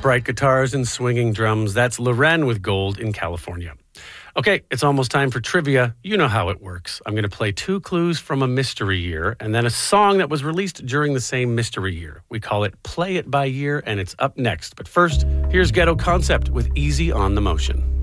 Bright guitars and swinging drums. That's Loren with Gold in California. Okay, it's almost time for trivia. You know how it works. I'm going to play 2 clues from a mystery year and then a song that was released during the same mystery year. We call it Play It by Year, and it's up next. But first, here's Ghetto Concept with Easy on the Motion.